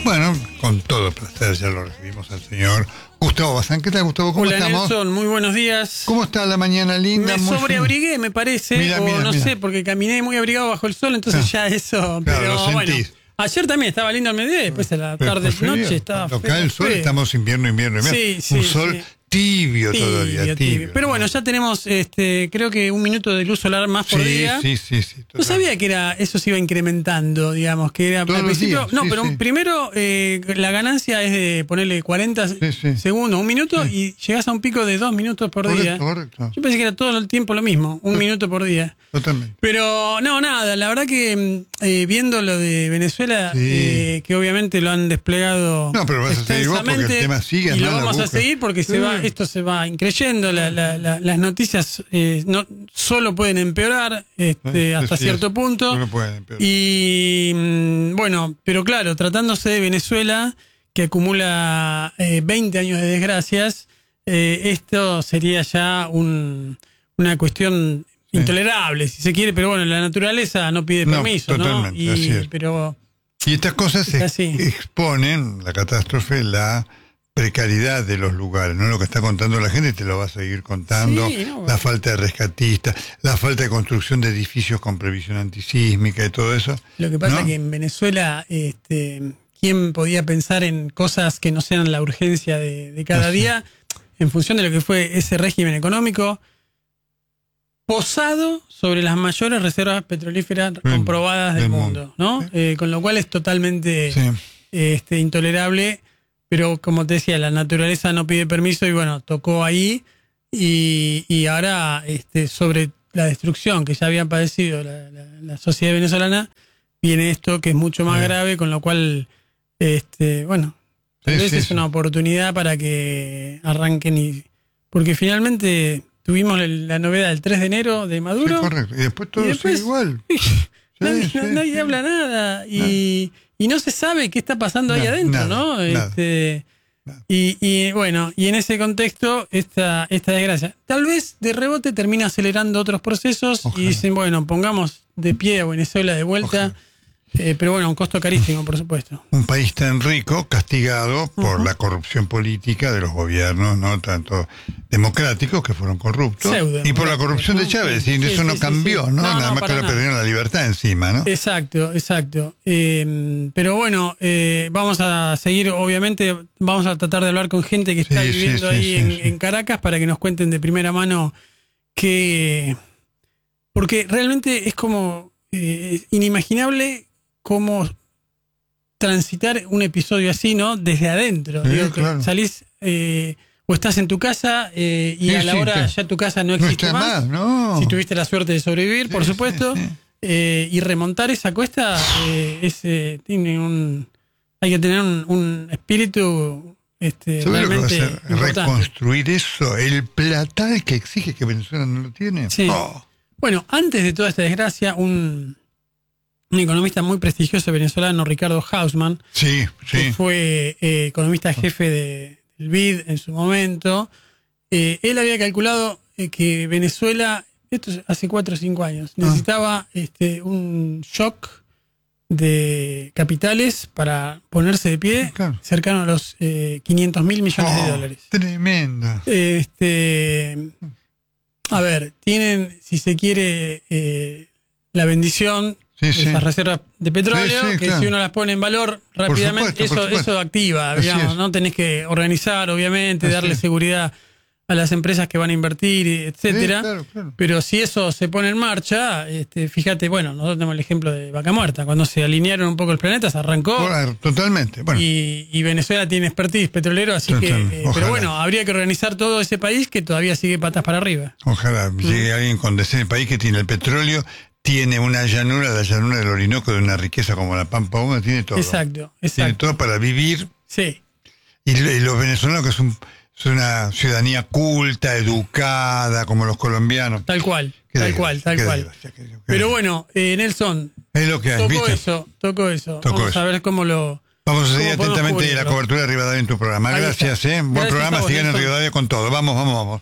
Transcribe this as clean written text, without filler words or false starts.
Bueno, con todo placer ya lo recibimos al señor Gustavo Bazán. ¿Qué tal, Gustavo? ¿Cómo estamos? Nelson, muy buenos días. ¿Cómo está la mañana linda? Me sobreabrigué, me parece, mira, no sé, porque caminé muy abrigado bajo el sol, entonces ya eso... Claro, pero lo bueno, sentís. ayer también estaba lindo al mediodía, después a la tarde, noche estaba Cuando cae el sol estamos invierno. Sí, un sol tibio todavía. Pero bueno, ya tenemos creo que un minuto de luz solar más por día. Sí. No sabía que eso se iba incrementando, digamos, que era todos al principio. días, pero primero la ganancia es de ponerle 40 segundos, un minuto, y llegás a un pico de 2 minutos por día. Correcto. Yo pensé que era todo el tiempo lo mismo, un minuto por día. Totalmente. Pero no, nada, la verdad que viendo lo de Venezuela, que obviamente lo han desplegado. No, pero vas a seguir vos porque el tema sigue. Y lo vamos a seguir porque esto se va increyendo, las noticias no solo pueden empeorar hasta cierto punto. No pueden empeorar. Y bueno, pero claro, tratándose de Venezuela, que acumula 20 años de desgracias, esto sería ya una cuestión intolerable, si se quiere, pero bueno, la naturaleza no pide permiso, totalmente, ¿no? así es. Y estas cosas exponen la catástrofe, la precariedad de los lugares, ¿no? Lo que está contando la gente te lo va a seguir contando, la falta de rescatistas, la falta de construcción de edificios con previsión antisísmica y todo eso. Lo que pasa es que en Venezuela, ¿quién podía pensar en cosas que no sean la urgencia de cada día en función de lo que fue ese régimen económico posado sobre las mayores reservas petrolíferas comprobadas del mundo, ¿no? Con lo cual es totalmente intolerable. Pero como te decía, la naturaleza no pide permiso y bueno, tocó ahí y ahora sobre la destrucción que ya habían padecido la sociedad venezolana, viene esto que es mucho más grave, con lo cual, tal vez es una oportunidad para que arranquen porque finalmente tuvimos la novedad del 3 de enero de Maduro. Sí, correcto. Y después todo sigue igual. Nadie habla nada y no se sabe qué está pasando ahí adentro, ¿no? Y bueno, y en ese contexto, esta desgracia, tal vez de rebote termina acelerando otros procesos. Ojalá. Y dicen, bueno, pongamos de pie a Venezuela de vuelta. Ojalá. Pero bueno, un costo carísimo, por supuesto. Un país tan rico, castigado por la corrupción política de los gobiernos, no tanto democráticos, que fueron corruptos, y por la corrupción de Chávez, y eso no cambió, ¿no? Nada más que le perdieron la libertad encima, ¿no? Exacto. Pero bueno, vamos a seguir, obviamente, vamos a tratar de hablar con gente que está viviendo ahí en Caracas para que nos cuenten de primera mano porque realmente es como inimaginable cómo transitar un episodio así, ¿no? Desde adentro. Claro. Salís o estás en tu casa y a la hora ya tu casa no existe más. Si tuviste la suerte de sobrevivir, por supuesto. Y remontar esa cuesta hay que tener un espíritu realmente importante. Reconstruir eso, el platal que exige que Venezuela no lo tiene. Sí. Bueno, antes de toda esta desgracia, un economista muy prestigioso venezolano, Ricardo Hausmann, que fue economista jefe del BID en su momento, él había calculado que Venezuela, esto es hace 4 o 5 años, necesitaba un shock de capitales para ponerse de pie, cercano a los 500.000 millones de dólares. Tremendo. A ver, tienen, si se quiere, la bendición de esas reservas de petróleo, si uno las pone en valor rápidamente, por supuesto. Eso activa, digamos, no tenés que organizar, obviamente, darle seguridad a las empresas que van a invertir, etcétera. Claro. Pero si eso se pone en marcha, fíjate, bueno, nosotros tenemos el ejemplo de Vaca Muerta, cuando se alinearon un poco los planetas, arrancó. Totalmente. Bueno. Y Venezuela tiene expertise petrolero, así que, pero bueno, habría que organizar todo ese país que todavía sigue patas para arriba. Ojalá llegue alguien con ese país que tiene el petróleo, tiene una llanura, la llanura del Orinoco, de una riqueza como la Pampa Húmeda, tiene todo. Exacto. Tiene todo para vivir. Sí. Y los venezolanos, que es una ciudadanía culta, educada, como los colombianos. Tal cual. Pero bueno, Nelson, es lo que hay, tocó eso. Vamos a ver cómo lo... Vamos a seguir atentamente la cobertura de Rivadavia en tu programa. Gracias, buen programa, sigan en Rivadavia con todo. Vamos.